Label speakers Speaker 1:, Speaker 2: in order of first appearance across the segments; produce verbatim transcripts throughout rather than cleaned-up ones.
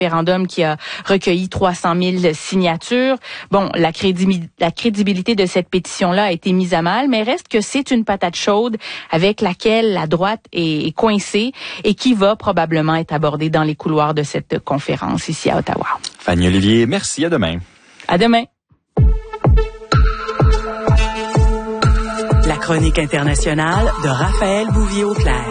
Speaker 1: référendum qui a recueilli trois cent mille signatures. Bon, la, crédibi- la crédibilité de cette pétition-là a été mise à mal, mais reste que c'est une patate chaude avec laquelle la droite est, est coincée et qui va probablement être abordée dans les couloirs de cette conférence ici à Ottawa.
Speaker 2: Fanny Olivier, merci. À demain.
Speaker 1: À demain.
Speaker 3: La chronique internationale de Raphaël Bouvier-Auclair.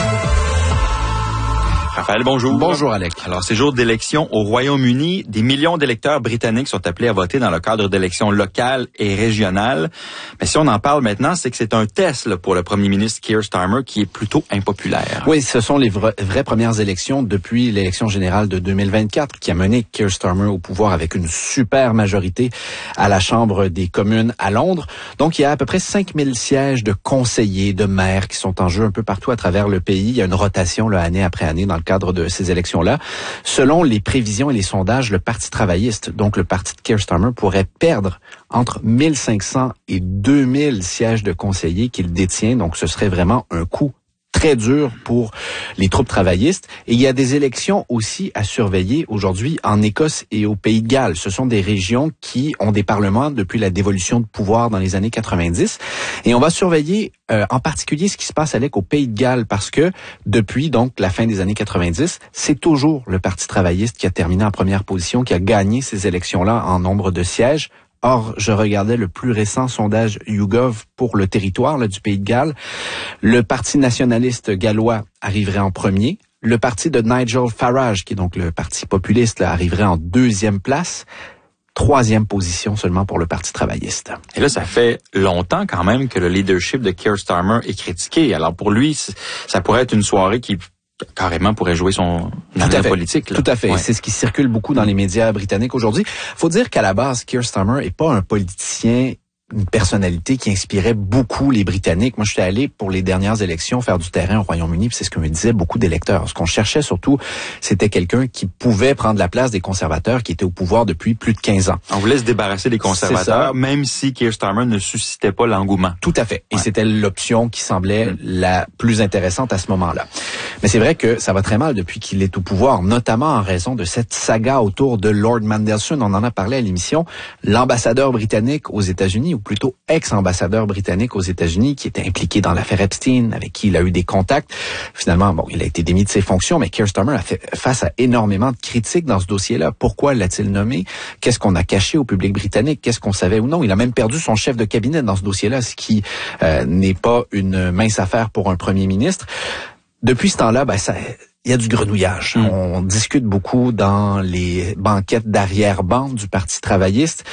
Speaker 2: Raphaël, bonjour.
Speaker 4: Bonjour, Alec.
Speaker 2: Alors, c'est jour d'élection au Royaume-Uni. Des millions d'électeurs britanniques sont appelés à voter dans le cadre d'élections locales et régionales. Mais si on en parle maintenant, c'est que c'est un test là, pour le premier ministre Keir Starmer qui est plutôt impopulaire.
Speaker 4: Oui, ce sont les vra- vraies premières élections depuis l'élection générale de deux mille vingt-quatre qui a mené Keir Starmer au pouvoir avec une super majorité à la Chambre des communes à Londres. Donc, il y a à peu près cinq mille sièges de conseillers, de maires qui sont en jeu un peu partout à travers le pays. Il y a une rotation là, année après année dans le cadre de ces élections-là. Selon les prévisions et les sondages, le Parti travailliste, donc le parti de Keir Starmer, pourrait perdre entre mille cinq cents et deux mille sièges de conseillers qu'il détient. Donc, ce serait vraiment un coup très dur pour les troupes travaillistes. Et il y a des élections aussi à surveiller aujourd'hui en Écosse et au Pays de Galles. Ce sont des régions qui ont des parlements depuis la dévolution de pouvoir dans les années quatre-vingt-dix. Et on va surveiller euh, en particulier ce qui se passe avec au Pays de Galles parce que depuis donc la fin des années quatre-vingt-dix, c'est toujours le Parti travailliste qui a terminé en première position, qui a gagné ces élections-là en nombre de sièges. Or, je regardais le plus récent sondage YouGov pour le territoire là, du Pays de Galles. Le Parti nationaliste gallois arriverait en premier. Le parti de Nigel Farage, qui est donc le parti populiste, là, arriverait en deuxième place. Troisième position seulement pour le Parti travailliste.
Speaker 2: Et là, ça fait longtemps quand même que le leadership de Keir Starmer est critiqué. Alors pour lui, ça pourrait être une soirée qui carrément pourrait jouer son avenir politique. Là.
Speaker 4: Tout à fait.
Speaker 2: Ouais.
Speaker 4: C'est ce qui circule beaucoup dans les médias britanniques aujourd'hui. Faut dire qu'à la base, Keir Starmer est pas un politicien, une personnalité qui inspirait beaucoup les Britanniques. Moi, je suis allé pour les dernières élections faire du terrain au Royaume-Uni, puis c'est ce que me disaient beaucoup d'électeurs. Ce qu'on cherchait surtout, c'était quelqu'un qui pouvait prendre la place des conservateurs qui étaient au pouvoir depuis plus de quinze ans.
Speaker 2: On voulait se débarrasser des conservateurs, même si Keir Starmer ne suscitait pas l'engouement.
Speaker 4: Tout à fait. Et
Speaker 2: ouais.
Speaker 4: c'était l'option qui semblait mmh. la plus intéressante à ce moment-là. Mais c'est vrai que ça va très mal depuis qu'il est au pouvoir, notamment en raison de cette saga autour de Lord Mandelson. On en a parlé à l'émission. L'ambassadeur britannique aux États-Unis, ou plutôt ex-ambassadeur britannique aux États-Unis, qui était impliqué dans l'affaire Epstein, avec qui il a eu des contacts. Finalement, bon, il a été démis de ses fonctions, mais Keir Starmer a fait face à énormément de critiques dans ce dossier-là. Pourquoi l'a-t-il nommé? Qu'est-ce qu'on a caché au public britannique? Qu'est-ce qu'on savait ou non? Il a même perdu son chef de cabinet dans ce dossier-là, ce qui euh, n'est pas une mince affaire pour un premier ministre. Depuis ce temps-là, ben ça, il y a du grenouillage. Mmh. On discute beaucoup dans les banquettes d'arrière-bande du Parti travailliste.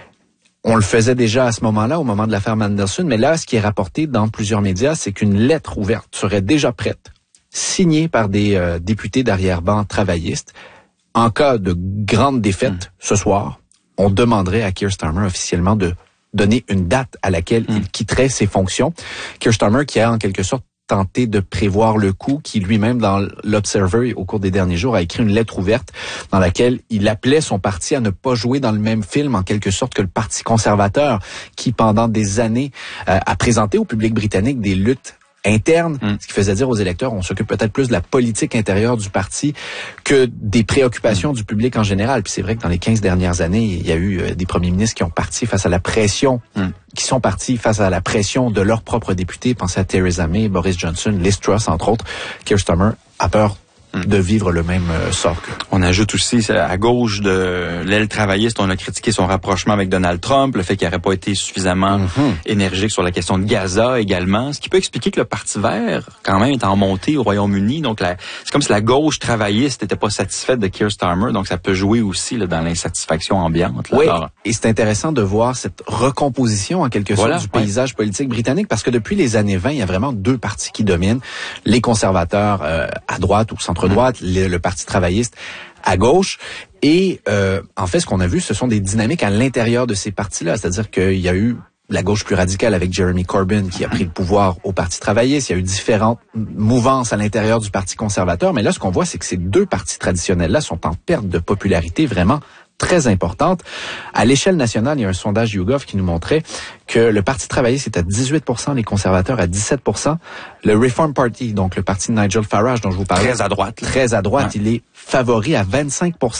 Speaker 4: On le faisait déjà à ce moment-là, au moment de l'affaire Mandelson, mais là, ce qui est rapporté dans plusieurs médias, c'est qu'une lettre ouverte serait déjà prête, signée par des euh, députés d'arrière-ban travaillistes. En cas de grande défaite mmh. ce soir, on demanderait à Keir Starmer officiellement de donner une date à laquelle mmh. il quitterait ses fonctions. Keir Starmer qui a en quelque sorte tenté de prévoir le coup, qui lui-même, dans l'Observer, au cours des derniers jours, a écrit une lettre ouverte dans laquelle il appelait son parti à ne pas jouer dans le même film, en quelque sorte, que le Parti conservateur, qui, pendant des années, euh, a présenté au public britannique des luttes interne, mm. ce qui faisait dire aux électeurs, on s'occupe peut-être plus de la politique intérieure du parti que des préoccupations mm. du public en général. Puis c'est vrai que dans les quinze dernières années, il y a eu euh, des premiers ministres qui ont parti face à la pression, mm. qui sont partis face à la pression de leurs propres députés. Pensez à Theresa May, Boris Johnson, Liz Truss, entre autres. Keir Starmer a peur de vivre le même euh, sort que.
Speaker 2: On ajoute aussi, à gauche de l'aile travailliste, on a critiqué son rapprochement avec Donald Trump, le fait qu'il n'aurait pas été suffisamment mm-hmm. énergique sur la question de Gaza également, ce qui peut expliquer que le Parti vert, quand même, est en montée au Royaume-Uni. Donc, la, c'est comme si la gauche travailliste n'était pas satisfaite de Keir Starmer, donc ça peut jouer aussi là, dans l'insatisfaction ambiante. Là,
Speaker 4: oui,
Speaker 2: alors.
Speaker 4: Et c'est intéressant de voir cette recomposition, en quelque
Speaker 2: voilà,
Speaker 4: sorte, du paysage ouais. politique britannique, parce que depuis les années vingt, il y a vraiment deux partis qui dominent, les conservateurs euh, à droite ou centre droite, le, le Parti travailliste à gauche. Et euh, en fait, ce qu'on a vu, ce sont des dynamiques à l'intérieur de ces partis-là. C'est-à-dire qu'il y a eu la gauche plus radicale avec Jeremy Corbyn qui a pris le pouvoir au Parti travailliste. Il y a eu différentes mouvances à l'intérieur du Parti conservateur. Mais là, ce qu'on voit, c'est que ces deux partis traditionnels-là sont en perte de popularité vraiment très importante. À l'échelle nationale, il y a un sondage YouGov qui nous montrait que le Parti travailliste est à dix-huit pour cent, les conservateurs à dix-sept pour cent. Le Reform Party, donc le parti de Nigel Farage dont je vous parlais,
Speaker 2: Très à droite.
Speaker 4: très à droite,
Speaker 2: Ouais.
Speaker 4: il est favori à vingt-cinq pour cent.